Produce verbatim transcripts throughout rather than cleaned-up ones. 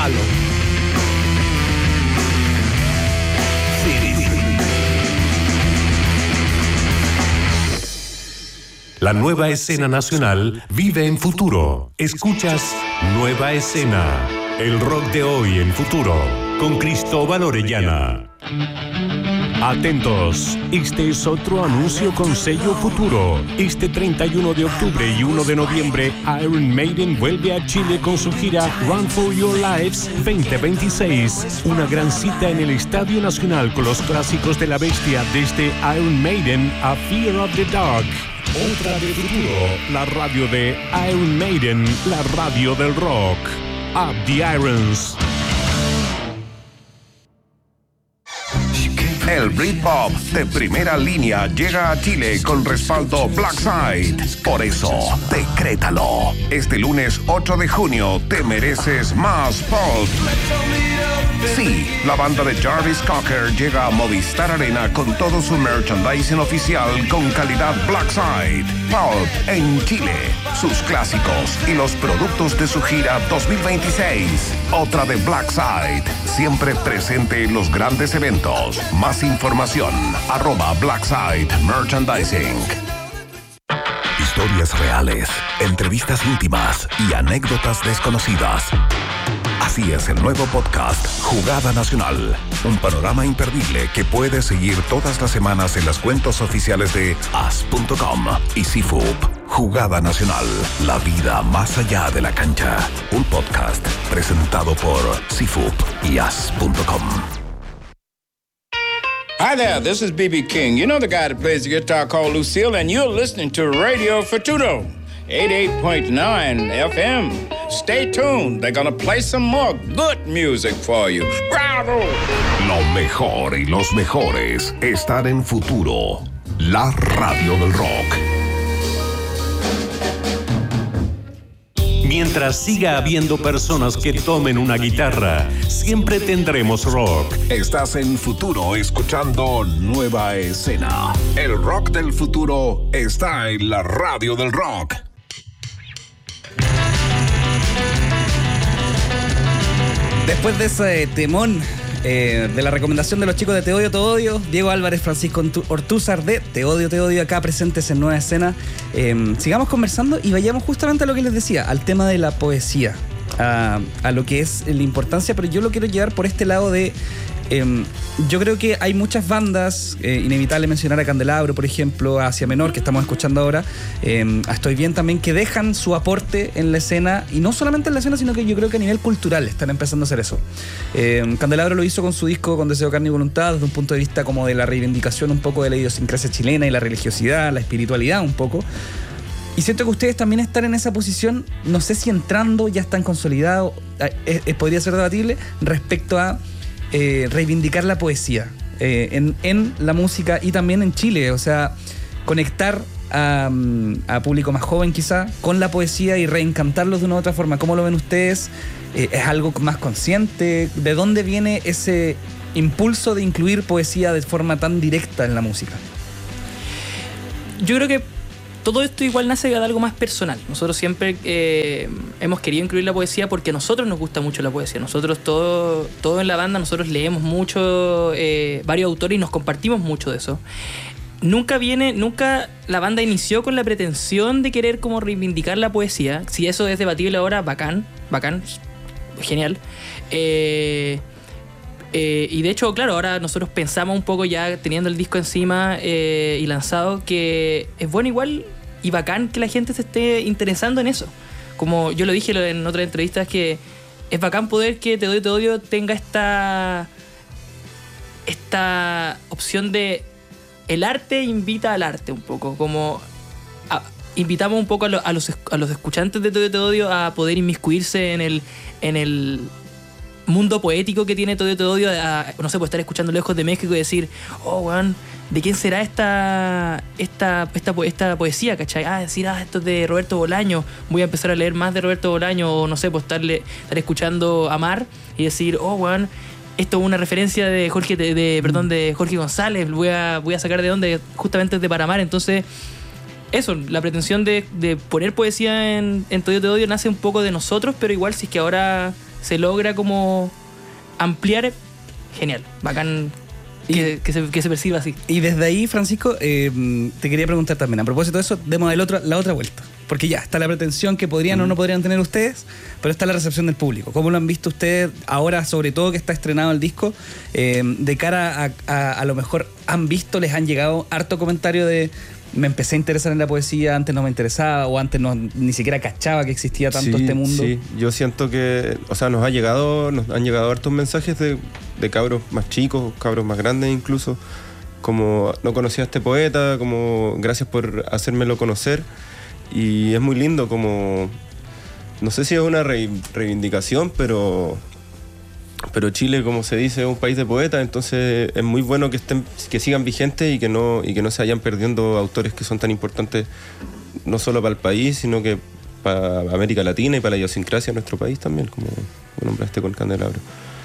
palo. La nueva escena nacional vive en futuro. Escuchas Nueva Escena, el rock de hoy en futuro, con Cristóbal Orellana. Atentos, este es otro anuncio con sello futuro. Este treinta y uno de octubre y uno de noviembre, Iron Maiden vuelve a Chile con su gira Run for Your Lives veinte veintiséis. Una gran cita en el Estadio Nacional con los clásicos de la bestia, desde Iron Maiden a Fear of the Dark. Otra de futuro, la radio de Iron Maiden, la radio del rock. Up the Irons. El Britpop de primera línea llega a Chile con respaldo Blackside. Por eso, decrétalo. Este lunes ocho de junio te mereces más pop. Sí, la banda de Jarvis Cocker llega a Movistar Arena con todo su merchandising oficial con calidad Blackside. Pulp en Chile, sus clásicos y los productos de su gira dos mil veintiséis. Otra de Blackside, siempre presente en los grandes eventos. Más información, arroba Blackside Merchandising. Historias reales, entrevistas íntimas y anécdotas desconocidas. Así es el nuevo podcast Jugada Nacional, un panorama imperdible que puedes seguir todas las semanas en las cuentas oficiales de as punto com y C F U P. Jugada Nacional, la vida más allá de la cancha. Un podcast presentado por C F U P y as punto com. Hi there, this is B B King. You know the guy that plays the guitar called Lucille, and you're listening to Radio Futuro, eighty-eight point nine F M. Stay tuned, they're gonna play some more good music for you. Bravo! Lo mejor y los mejores están en Futuro, la radio del rock. Mientras siga habiendo personas que tomen una guitarra, siempre tendremos rock. Estás en Futuro escuchando Nueva Escena. El rock del futuro está en la radio del rock. Después de ese temón eh, de la recomendación de los chicos de Te Odio, Te Odio, Diego Álvarez, Francisco Ortúzar de Te Odio, Te Odio, acá presentes en Nueva Escena, eh, sigamos conversando y vayamos justamente a lo que les decía, al tema de la poesía, a, a lo que es la importancia, pero yo lo quiero llevar por este lado de... Eh, yo creo que hay muchas bandas, eh, inevitable mencionar a Candelabro, por ejemplo, a Asia Menor, que estamos escuchando ahora, eh, a Estoy Bien también, que dejan su aporte en la escena, y no solamente en la escena, sino que yo creo que a nivel cultural están empezando a hacer eso. Eh, Candelabro lo hizo con su disco Con Deseo, Carne y Voluntad, desde un punto de vista como de la reivindicación un poco de la idiosincrasia chilena y la religiosidad, la espiritualidad un poco. Y siento que ustedes también están en esa posición, no sé si entrando, ya están consolidados, eh, eh, podría ser debatible, respecto a Eh, reivindicar la poesía eh, en, en la música y también en Chile, o sea, conectar a, a público más joven quizá con la poesía y reencantarlos de una u otra forma. ¿Cómo lo ven ustedes? Eh, ¿Es algo más consciente? ¿De dónde viene ese impulso de incluir poesía de forma tan directa en la música? Yo creo que todo esto igual nace de algo más personal. Nosotros siempre eh, hemos querido incluir la poesía porque a nosotros nos gusta mucho la poesía. Nosotros todo, todo en la banda, nosotros leemos mucho, eh, varios autores y nos compartimos mucho de eso. Nunca viene, nunca la banda inició con la pretensión de querer como reivindicar la poesía. Si eso es debatible ahora, bacán, bacán, genial. Eh, eh, y de hecho, claro, ahora nosotros pensamos un poco ya teniendo el disco encima eh, y lanzado, que es bueno igual y bacán que la gente se esté interesando en eso. Como yo lo dije en otras entrevistas, que es bacán poder que Te Odio, Te Odio tenga esta, esta opción de el arte invita al arte un poco, como a, invitamos un poco a, lo, a, los, a los escuchantes de Te Odio, Te Odio a poder inmiscuirse en el, en el mundo poético que tiene Te Odio, Te Odio, a, no sé, pues estar escuchando Lejos de México y decir, oh, weón, ¿de quién será esta, esta, esta, esta poesía, cachai? Ah, decir, ah, esto es de Roberto Bolaño, voy a empezar a leer más de Roberto Bolaño, o no sé, pues estarle, estar escuchando Amar y decir, oh, weón, esto es una referencia de Jorge, de, de, perdón, de Jorge González, voy a, voy a sacar de dónde, justamente es de Paramar. Entonces, eso, la pretensión de, de poner poesía en, en Te Odio, Te Odio nace un poco de nosotros, pero igual si es que ahora se logra como ampliar, genial, bacán que, que, se, que se perciba así. Y desde ahí, Francisco, eh, te quería preguntar también, a propósito de eso, demos el otro, la otra vuelta. Porque ya, está la pretensión que podrían o no podrían tener ustedes, pero está la recepción del público. ¿Cómo lo han visto ustedes ahora, sobre todo que está estrenado el disco? Eh, de cara a, a, a lo mejor han visto, les han llegado harto comentario de me empecé a interesar en la poesía, antes no me interesaba o antes no, ni siquiera cachaba que existía tanto sí, este mundo. Sí, yo siento que, o sea, nos ha llegado, nos han llegado hartos mensajes de, de cabros más chicos, cabros más grandes incluso, como no conocía a este poeta, como gracias por hacérmelo conocer. Y es muy lindo, como no sé si es una re, reivindicación, pero pero Chile, como se dice, es un país de poetas, entonces es muy bueno que estén, que sigan vigentes y que no y que no se vayan perdiendo autores que son tan importantes no solo para el país, sino que para América Latina y para la idiosincrasia de nuestro país también, como nombraste con Candelabro.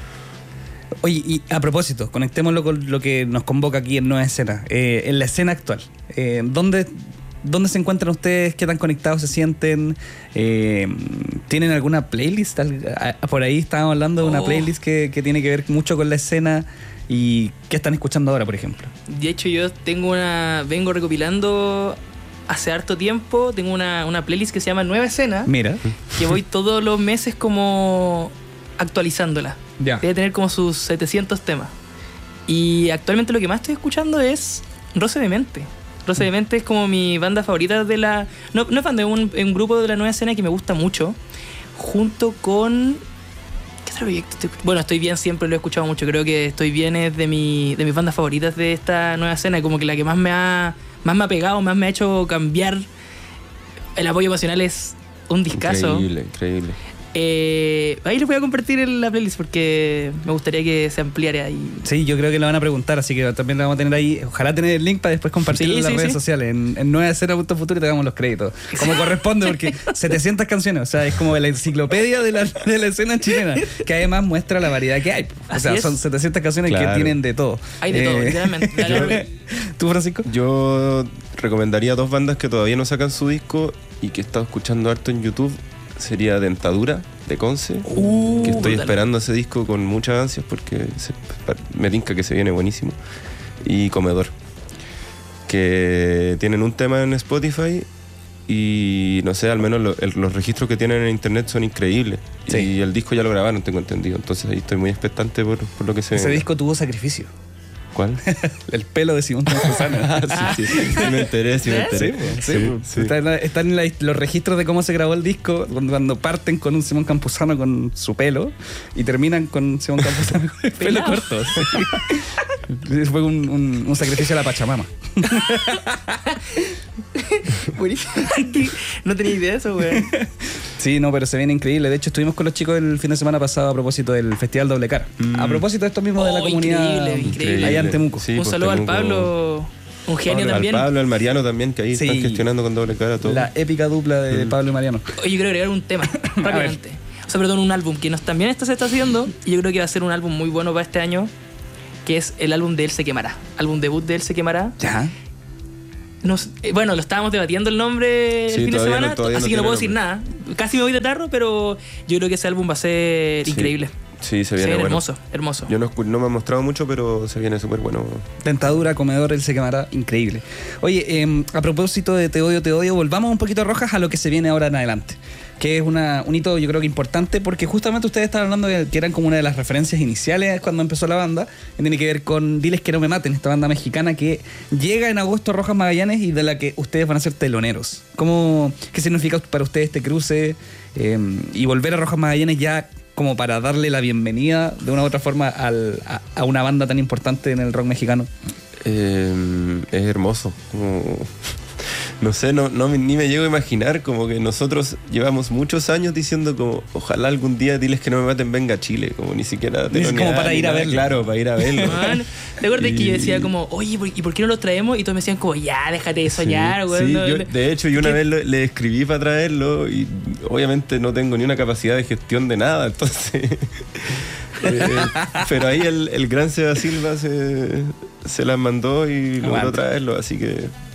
Oye, y a propósito, conectémoslo con lo que nos convoca aquí en Nueva Escena, eh, en la escena actual. Eh, ¿dónde ¿Dónde se encuentran ustedes? ¿Qué tan conectados se sienten? Eh, ¿Tienen alguna playlist? Por ahí estábamos hablando de una oh. playlist que, que tiene que ver mucho con la escena. ¿Y qué están escuchando ahora, por ejemplo? De hecho, yo tengo una vengo recopilando hace harto tiempo. Tengo una, una playlist que se llama Nueva Escena. Mira. Que voy todos los meses como actualizándola. Ya. Debe tener como sus setecientos temas. Y actualmente lo que más estoy escuchando es Roce de Mente. Roce de Mente es como mi banda favorita de la... No, no es banda, es un, un grupo de la Nueva Escena que me gusta mucho. Junto con... ¿Qué otro proyecto? Bueno, Estoy Bien siempre lo he escuchado mucho. Creo que Estoy Bien es de, mi, de mis bandas favoritas de esta Nueva Escena. Como que la que más me ha, más me ha pegado, más me ha hecho cambiar. El apoyo emocional es un discazo. Increíble, increíble. Eh, ahí les voy a compartir en la playlist porque me gustaría que se ampliara ahí. Sí, yo creo que lo van a preguntar, así que también lo vamos a tener ahí. Ojalá tener el link para después compartirlo sí, en las sí, redes sí. sociales. En, en nueva escena punto futuro y te damos los créditos. Como corresponde, porque setecientas canciones, o sea, es como la enciclopedia de la, de la escena chilena, que además muestra la variedad que hay. O Así sea, es. son setecientas canciones claro. que tienen de todo. Hay de eh, todo, literalmente. yo, ¿Tú, Francisco? Yo recomendaría dos bandas que todavía no sacan su disco y que he estado escuchando harto en YouTube. Sería Dentadura, de Conce, uh, que estoy brutal. esperando ese disco con muchas ansias porque se, me tinca que se viene buenísimo. Y Comedor, que tienen un tema en Spotify y no sé, al menos lo, el, los registros que tienen en internet son increíbles. Sí. Y el disco ya lo grabaron, tengo entendido. Entonces ahí estoy muy expectante por, por lo que se ve. Ese disco tuvo sacrificio. ¿Cuál? El pelo de Simón Campuzano. ah, sí, sí, sí, me enteré, sí me enteré. Sí, sí, sí, sí. Están está en la, los registros de cómo se grabó el disco, cuando, cuando parten con un Simón Campuzano con su pelo y terminan con Simón Campuzano con el pelo corto. Sí. Fue un, un, un sacrificio a la Pachamama. Buenísimo. No tenía idea de eso, güey. Sí, no, pero se viene increíble. De hecho, estuvimos con los chicos el fin de semana pasado a propósito del Festival Doble Cara. Mm. A propósito de esto mismo oh, de la comunidad increíble, increíble. allá en Temuco. Sí, un pues, saludo Temuco. al Pablo, un genio Pablo, también. Al Pablo, al Mariano también, que ahí sí. están gestionando con Doble Cara todo. La épica dupla de mm. Pablo y Mariano. Oye, yo quiero agregar un tema rápidamente. O sea, perdón, un álbum que nos, también esto se está haciendo y yo creo que va a ser un álbum muy bueno para este año, que es el álbum de Él se quemará. Álbum debut de Él se quemará. Ya. Nos, eh, bueno, lo estábamos debatiendo el nombre el sí, fin de semana, no, así no que no puedo decir nombre. nada. Casi me voy de tarro, pero yo creo que ese álbum va a ser sí. increíble. Sí, se viene, se viene bueno. hermoso, hermoso. Yo no, no me ha mostrado mucho, pero se viene súper bueno. Dentadura, Comedor, Él se quemará, increíble. Oye, eh, a propósito de Te odio, te odio, volvamos un poquito rojas a lo que se viene ahora en adelante. Que es una, un hito yo creo que importante porque justamente ustedes estaban hablando de que eran como una de las referencias iniciales cuando empezó la banda, que tiene que ver con Diles que no me maten, esta banda mexicana que llega en agosto a Rojas Magallanes y de la que ustedes van a ser teloneros. ¿Cómo, ¿Qué significa para ustedes este cruce eh, y volver a Rojas Magallanes ya como para darle la bienvenida de una u otra forma al, a, a una banda tan importante en el rock mexicano? Eh, es hermoso. Como... No sé, no, no ni me llego a imaginar, como que nosotros llevamos muchos años diciendo como, ojalá algún día Diles que no me maten venga a Chile, como ni siquiera... Es como para ir a verlo. Claro, para ir a verlo. Man, ¿te acuerdas y... que yo decía como, oye, ¿y por qué no lo traemos? Y todos me decían como, ya, déjate de soñar, güey. Sí, sí, no, yo, no. de hecho, yo una vez le, le escribí para traerlo y obviamente no tengo ni una capacidad de gestión de nada, entonces... eh, pero ahí el, el gran Seba Silva se, se las mandó y logró traerlo, así que...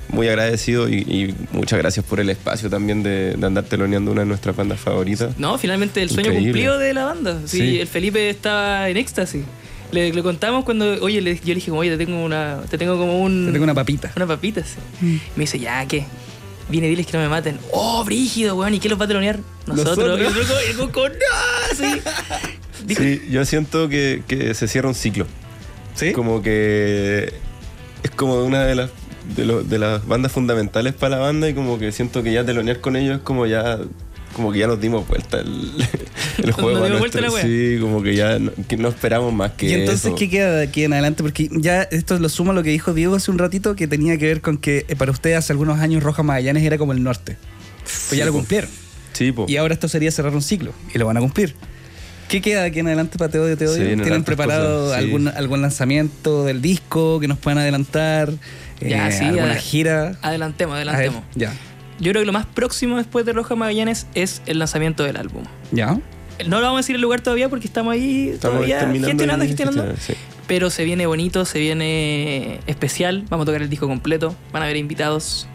muy agradecido y, y muchas gracias por el espacio también de, de andar teloneando una de nuestras bandas favoritas. No, finalmente el sueño Increíble. cumplido de la banda. Sí, Sí. el Felipe estaba en éxtasis. Le, le contamos cuando, oye, le, yo le dije, como, oye, te tengo una, te tengo como un... Te tengo una papita. Una papita, sí. Me dice, ya, ¿qué? Viene, diles que no me maten. Oh, brígido, weón, ¿y quién los va a telonear? Nosotros. Nosotros. Y nosotros, y nosotros con, ¡no! Sí. Dijo, Sí, yo siento que, que se cierra un ciclo. ¿Sí? Como que es como una de las de, lo- de las bandas fundamentales para la banda y como que siento que ya telonear con ellos es como ya como que ya nos dimos vuelta el, el Nos juego. a dimos vuelta nuestro- la wea. sí, como que ya no, que no esperamos más que Y entonces, eso. ¿qué queda de aquí en adelante? Porque ya esto lo sumo a lo que dijo Diego hace un ratito, que tenía que ver con que eh, para ustedes hace algunos años Roja Magallanes era como el norte. Pues ya lo po. cumplieron. Sí, po. Y ahora esto sería cerrar un ciclo. Y lo van a cumplir. ¿Qué queda de aquí en adelante para Te Odio, Te Odio? Se vienen ¿Tienen hartas preparado cosas, sí. algún, algún lanzamiento del disco que nos puedan adelantar? Ya, Eh, sí, ¿Alguna a- gira? adelantemos, A ver, adelantemos. ya. Yo creo que lo más próximo después de Roja Magallanes es el lanzamiento del álbum. ¿Ya? No lo vamos a decir el lugar todavía porque estamos ahí Estamos todavía terminando gestionando, y gestionando. gestionando, sí. Pero se viene bonito, se viene especial. Vamos a tocar el disco completo. Van a haber invitados.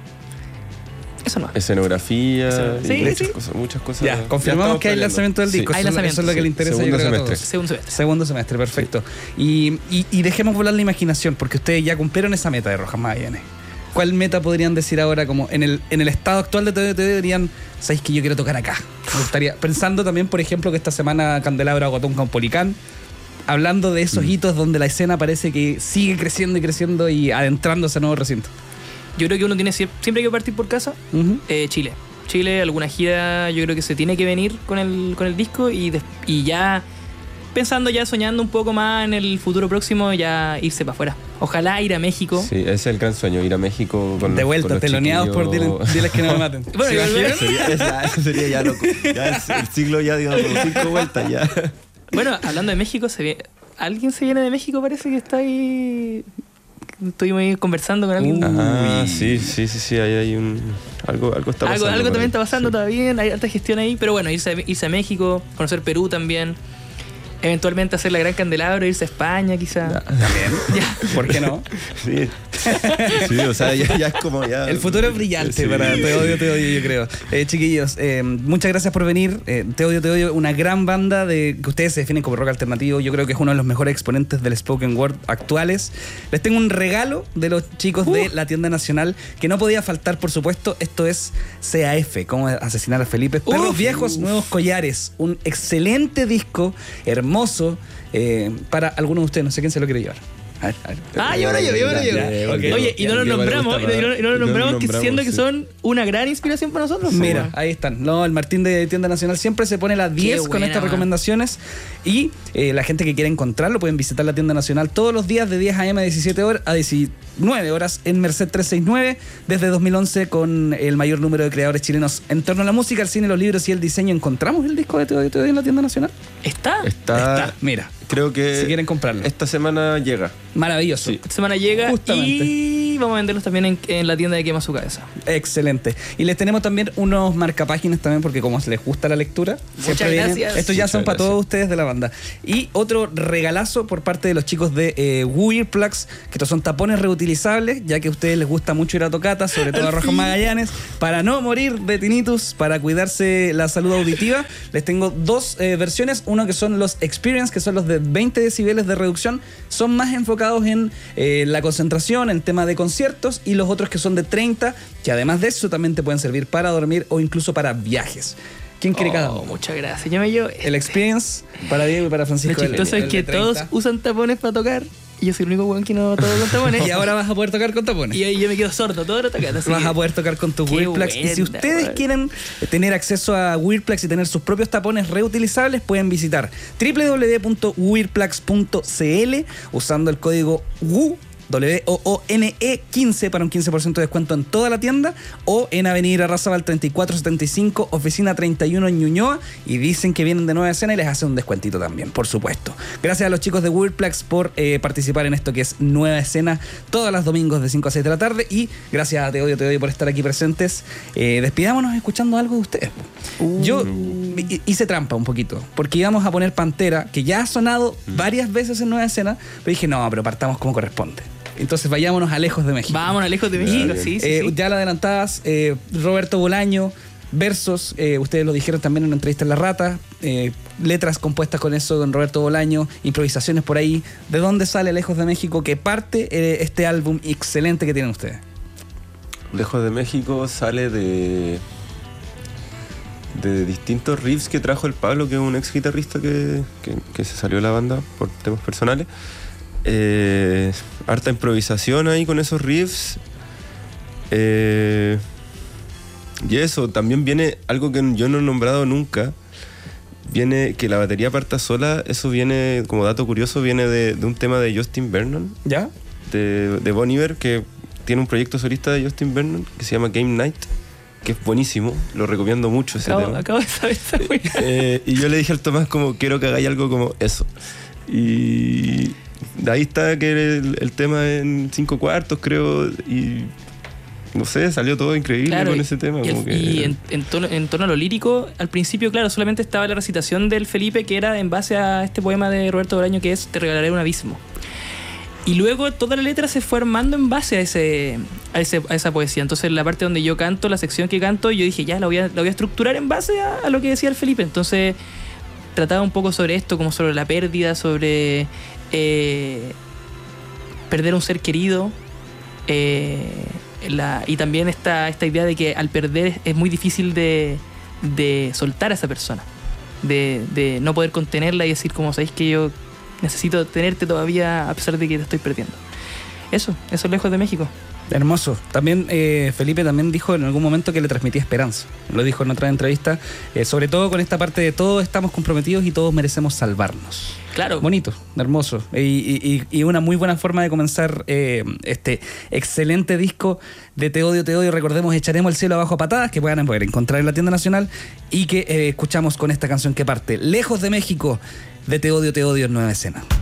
Eso no. Escenografía, Escena- y sí, muchas sí. cosas, muchas cosas. Ya, confirmamos estamos que hay planeando. lanzamiento del Sí. disco. Hay Eso, lanzamiento, eso es lo que sí. le interesa, Segundo yo creo, a semestre. todos. Segundo semestre. Segundo semestre, perfecto. Y, y, y dejemos volar la imaginación, porque ustedes ya cumplieron esa meta de Rojas Magallanes. ¿Cuál meta podrían decir ahora, como en el, en el estado actual de Te Odio, Te Odio, dirían, sabéis que yo quiero tocar acá? Me gustaría, pensando también, por ejemplo, que esta semana Candelabro agotó un Caupolicán, hablando de esos hitos donde la escena parece que sigue creciendo y creciendo y adentrándose a nuevos recintos. Yo creo que uno tiene siempre, siempre que partir por casa. Ujú. eh, Chile. Chile, alguna gira, yo creo que se tiene que venir con el, con el disco y, des- y ya pensando, ya soñando un poco más en el futuro próximo, ya irse para afuera. Ojalá ir a México. Sí, ese es el gran sueño, ir a México con De los- vuelta, con los teloneados por chiquillos. diles, diles que no me maten. Bueno, ¿Se igual- imaginan? Sería, esa- eso sería ya loco. Ya el, el siglo ya dio como cinco vueltas ya. Bueno, hablando de México, se viene- ¿alguien se viene de México? Parece que está ahí. Estuvimos ahí conversando con alguien. Uh, Ah, Uy. sí, sí, sí, sí, ahí hay un... Algo, algo está algo pasando. algo por también ahí. está pasando Sí. todavía, hay alta gestión ahí. Pero bueno, irse a, irse a México, conocer Perú también. Eventualmente hacer la Gran Candelabro, irse a España quizá. También. Ya. ¿Por qué no? Sí. Sí, o sea, ya, ya es como ya... El futuro es brillante Sí. para Te Odio, Te Odio, yo creo. Eh, chiquillos, eh, muchas gracias por venir. Eh, Te Odio, Te Odio, una gran banda de que ustedes se definen como rock alternativo. Yo creo que es uno de los mejores exponentes del spoken word actuales. Les tengo un regalo de los chicos de la tienda nacional que no podía faltar, por supuesto. Esto es C A F, Cómo asesinar a Felipe. Perros Uf. viejos, nuevos collares. Un excelente disco, hermoso, eh, para algunos de ustedes. No sé quién se lo quiere llevar. A ver, a ver. Ah, yo ahora yo, yo ahora yo. Ya, ya, ok. Oye, y no los Ya, ya me nombramos, gusta y no, y no los más. nombramos, No que nombramos, siendo que sí. son una gran inspiración para nosotros. Mira, pues, ahí están. No, el Martín de Tienda Nacional siempre se pone las diez con buena, estas man. recomendaciones. Y eh, la gente que quiera encontrarlo pueden visitar la Tienda Nacional todos los días de diez a eme a diecisiete horas a diecinueve horas en Merced trescientos sesenta y nueve desde dos mil once con el mayor número de creadores chilenos en torno a la música, el cine, los libros y el diseño. ¿Encontramos el disco de Te Odio, Te Odio en la Tienda Nacional? ¿Está? Está, Está, mira. Creo que... Si quieren comprarlo. Esta semana llega. Maravilloso. Sí. Esta semana llega Justamente. y vamos a venderlos también en, en la tienda de Quema Su Cabeza. Excelente. Y les tenemos también unos marcapáginas también, porque como les gusta la lectura, siempre vienen- gracias. Estos ya Muchas son para gracias. todos ustedes de la banda. Y otro regalazo por parte de los chicos de eh, Woo Earplugs, que estos son tapones reutilizables, ya que a ustedes les gusta mucho ir a tocatas, sobre todo a Rojas Magallanes, para no morir de tinnitus, para cuidarse la salud auditiva. Les tengo dos eh, versiones, uno que son los Experience, que son los de veinte decibeles de reducción, son más enfocados en eh, la concentración, en tema de conciertos, y los otros que son de treinta, que además de eso también te pueden servir para dormir o incluso para viajes. ¿Quién quiere cada Oh, uno? muchas gracias. Yo me llevo. El Experience para Diego y para Lo Francisco. el- chistoso el es de que todos treinta. usan tapones para tocar y yo soy el único weón que no toco con tapones. Y ahora vas a poder tocar con tapones. Y ahí yo me quedo sordo todo lo tocando. así Vas que- a poder tocar con tus Qué Weirdplugs. Y si buena, ustedes weón. quieren tener acceso a Weirdplugs y tener sus propios tapones reutilizables, pueden visitar doble u doble u doble u punto weirdplugs punto c l usando el código W W O O N E quince para un quince por ciento de descuento en toda la tienda, o en Avenida Arrasabal treinta y cuatro setenta y cinco, oficina treinta y uno en Ñuñoa, y dicen que vienen de Nueva Escena y les hacen un descuentito también, por supuesto. Gracias a los chicos de Weirdplugs por eh, participar en esto que es Nueva Escena todos los domingos de cinco a seis de la tarde, y gracias a Te Odio, Te Odio por estar aquí presentes. Eh, despidámonos escuchando algo de ustedes. Yo hi- hice trampa un poquito, porque íbamos a poner Pantera, que ya ha sonado varias veces en Nueva Escena, pero dije, no, pero partamos como corresponde. Entonces vayámonos a Lejos de México. Vámonos a Lejos de México, Ya, sí, sí, Eh, sí. Ya lo adelantabas, eh, Roberto Bolaño, versos, eh, ustedes lo dijeron también en una entrevista en La Rata, eh, letras compuestas con eso con Roberto Bolaño, improvisaciones por ahí. ¿De dónde sale Lejos de México? ¿Qué parte eh, este álbum excelente que tienen ustedes? Lejos de México sale de de distintos riffs que trajo el Pablo, que es un ex guitarrista que, que, que se salió de la banda por temas personales. Eh, harta improvisación ahí con esos riffs. Eh, y eso, también viene algo que yo no he nombrado nunca. Viene que la batería parta sola, eso viene, como dato curioso, viene de, de un tema de Justin Vernon, ¿Ya? de, de Bon Iver, que tiene un proyecto solista de Justin Vernon que se llama Game Night, que es buenísimo, lo recomiendo mucho ese Acabo, tema. acabo de saber esa wea. Eh, y yo le dije al Tomás como, quiero que hagáis algo como eso. Y de ahí está que el, el tema en cinco cuartos, creo, y no sé, salió todo increíble Claro, con y- ese tema. Y, el- como que- y en, en torno, en torno a lo lírico, al principio, claro, solamente estaba la recitación del Felipe, que era en base a este poema de Roberto Bolaño, que es Te regalaré un abismo. Y luego toda la letra se fue armando en base a ese, a ese a esa poesía. Entonces la parte donde yo canto, la sección que canto, yo dije, ya, la voy a, la voy a estructurar en base a, a lo que decía el Felipe. Entonces trataba un poco sobre esto, como sobre la pérdida, sobre eh, perder un ser querido. Eh, la, y también esta, esta idea de que al perder es muy difícil de, de soltar a esa persona. De, de no poder contenerla y decir, como sabéis que yo necesito tenerte todavía a pesar de que te estoy perdiendo. Eso, eso es Lejos de México. Hermoso. También eh, Felipe también dijo en algún momento que le transmitía esperanza. Lo dijo en otra entrevista, eh, sobre todo con esta parte de todos estamos comprometidos y todos merecemos salvarnos. Claro. Bonito, hermoso. Y, y- y una muy buena forma de comenzar eh, este excelente disco de Te Odio, Te Odio. Recordemos, Echaremos el cielo abajo a patadas, que puedan poder encontrar en la tienda nacional, y que eh, escuchamos con esta canción que parte Lejos de México, de Te Odio, Te Odio en Nueva Escena.